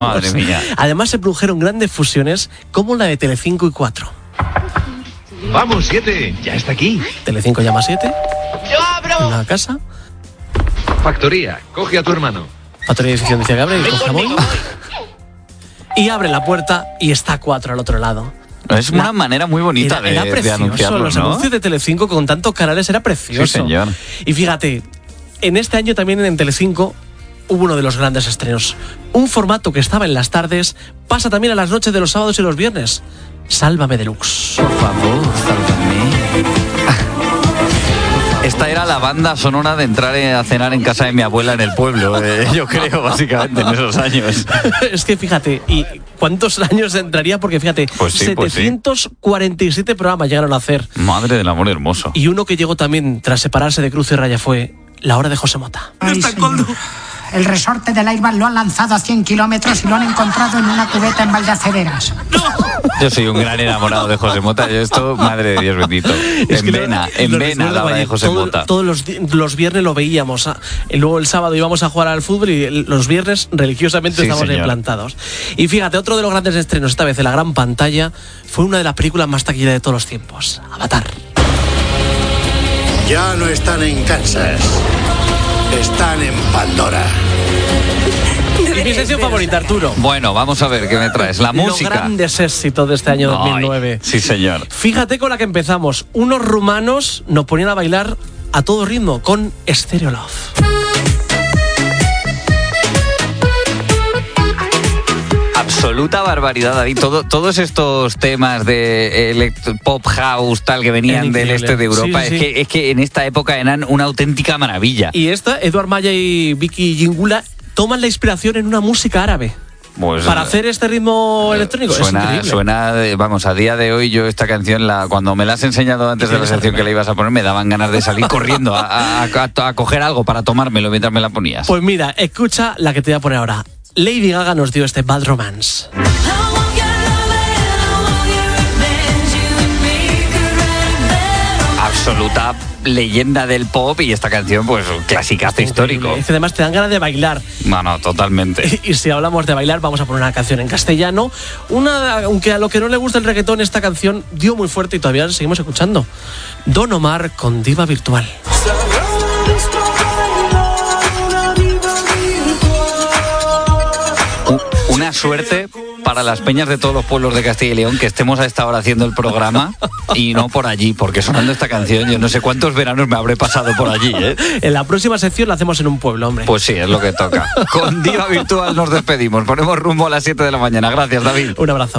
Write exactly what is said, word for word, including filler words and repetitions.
Madre mía. Además se produjeron grandes fusiones como la de Telecinco y cuatro. Vamos, siete, ya está aquí. Telecinco llama a siete. ¡Yo abro! En una casa. Factoría, coge a tu hermano. Factoría de edición dice que abre y Ven coge a conmigo. Boy. Y abre la puerta y está cuatro al otro lado. Es una La- manera muy bonita Era, de, era de precioso, anunciarlo, los ¿no? anuncios de Telecinco con tantos canales era precioso. Sí, señor. Y fíjate, en este año también en Telecinco hubo uno de los grandes estrenos. Un formato que estaba en las tardes pasa también a las noches de los sábados y los viernes. Sálvame Deluxe. Por favor, sálvame. Esta era la banda sonora de entrar a cenar en casa de mi abuela en el pueblo, eh, yo creo, básicamente, en esos años. Es que fíjate, ¿y cuántos años entraría? Porque fíjate, Pues sí, pues sí. setecientos cuarenta y siete programas llegaron a hacer. Madre del amor hermoso. Y uno que llegó también tras separarse de Cruz y Raya fue La Hora de José Mota. Ay, señor. El resorte del Airbag lo han lanzado a cien kilómetros y lo han encontrado en una cubeta en Valdeceveras. Yo soy un gran enamorado de José Mota. Yo esto, madre de Dios bendito. Es En que vena, lo- en lo vena recuerdo, la hora de vaya, José todo- Mota. Todos los, di- los viernes lo veíamos. ah, y luego el sábado íbamos a jugar al fútbol y el- los viernes religiosamente Sí, estábamos señor. implantados. Y fíjate, otro de los grandes estrenos, esta vez en la gran pantalla, fue una de las películas más taquilleras de todos los tiempos. Avatar. Ya no están en Kansas. Están en Pandora. Y mi sesión favorita, Arturo. Bueno, vamos a ver qué me traes. La música. Los grandes éxitos de este año dos mil nueve. Ay, sí, señor. Fíjate con la que empezamos. Unos rumanos nos ponían a bailar a todo ritmo con Stereo Love. Absoluta barbaridad, David. Todo, todos estos temas de elect- pop house tal que venían Era del increíble. este de Europa, Sí, sí, es, sí. que, es que en esta época eran una auténtica maravilla. Y esta, Eduard Maya y Vicky Gingula toman la inspiración en una música árabe. Pues, Para hacer este ritmo electrónico. es Suena, increíble. suena, de- vamos, a día de hoy yo esta canción, la, cuando me la has enseñado antes de la sección que le ibas a poner, me daban ganas de salir corriendo a, a, a- a coger algo para tomármelo mientras me la ponías. Pues mira, escucha la que te voy a poner ahora. Lady Gaga nos dio este Bad Romance. Absoluta leyenda del pop y esta canción, pues, clasicazo histórico. Es que además te dan ganas de bailar. No, no, totalmente. Y si hablamos de bailar, vamos a poner una canción en castellano. Una, aunque a lo que no le gusta el reggaetón, esta canción dio muy fuerte y todavía la seguimos escuchando. Don Omar con Diva Virtual. U- Una suerte para las peñas de todos los pueblos de Castilla y León que estemos a esta hora haciendo el programa y no por allí, porque sonando esta canción yo no sé cuántos veranos me habré pasado por allí, ¿eh? En la próxima sección la hacemos en un pueblo, hombre. Pues sí, es lo que toca. Con Diva Virtual nos despedimos. Ponemos rumbo a las siete de la mañana. Gracias, David. Un abrazo.